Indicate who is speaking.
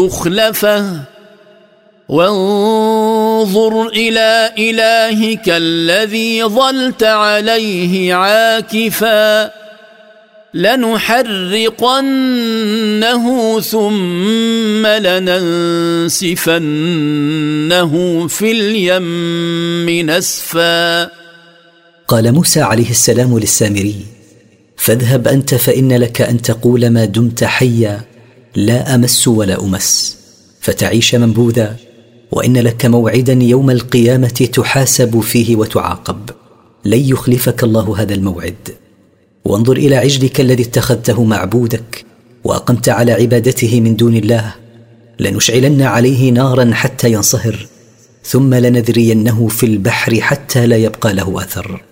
Speaker 1: مخلفة وانظر إلى إلهك الذي ظلت عليه عاكفا لنحرقنه ثم لننسفنه في اليم نسفا.
Speaker 2: قال موسى عليه السلام للسامري: فاذهب أنت فإن لك أن تقول ما دمت حيا لا أمس ولا أمس، فتعيش منبوذا، وإن لك موعدا يوم القيامة تحاسب فيه وتعاقب، لن يخلفك الله هذا الموعد. وانظر إلى عجلك الذي اتخذته معبودك وأقمت على عبادته من دون الله، لنشعلن عليه نارا حتى ينصهر، ثم لنذرينه في البحر حتى لا يبقى له أثر.